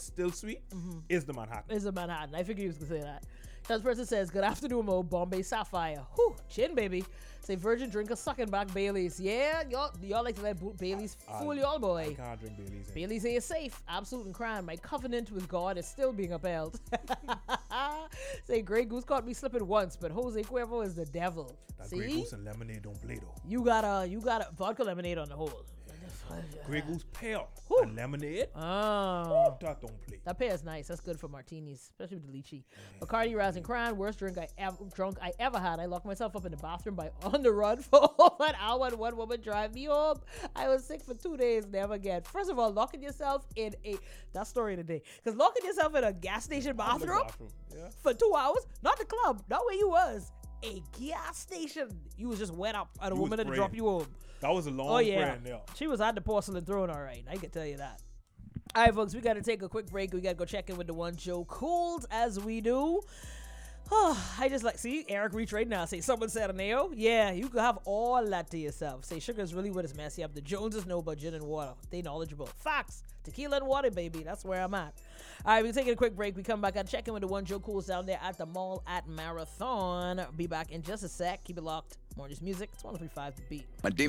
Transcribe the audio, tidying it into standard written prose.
still sweet, is the Manhattan. Is a Manhattan. I figured you was gonna say that. This person says, "Good afternoon, Mo. Bombay Sapphire. Whew, chin, baby. Say virgin drinker sucking back Baileys. Yeah, y'all like to let Baileys fool y'all, I boy. can't drink Baileys. Baileys ain't safe. Absolute and crime. My covenant with God is still being upheld." Say Grey Goose caught me slipping once, but Jose Cuervo is the devil. That See, Grey Goose and lemonade don't play though. you got a vodka lemonade on the whole. Grey Goose pale Whew. and lemonade. Oh. That don't play. That pear is nice. That's good for martinis, especially with the lychee. Bacardi Rising Crown, worst drunk I ever had. I locked myself up in the bathroom by on the run for over an hour and one woman drive me home. I was sick for 2 days, never again. First of all, locking yourself in that story today. Because locking yourself in a gas station bathroom Yeah. for 2 hours, not the club, not where you was. A gas station. You was just wet up and a You was woman had to praying. drop you home. That was a long Oh, yeah. prayer there. She was at the porcelain throne, all right. I can tell you that. All right, folks, we got to take a quick break. We got to go check in with the one Joe Cooled as we do. I just see Eric reach right now. Say, someone said a nail. Yeah, you can have all that to yourself. Say, sugar is really what is messy up. The Joneses know about gin and water. They knowledgeable. Facts. Tequila and water, baby. That's where I'm at. All right, we're taking a quick break. We come back and check in with the one Joe Cool's down there at the mall at Marathon. Be back in just a sec. Keep it locked. More just music. It's 103.5 The Beat.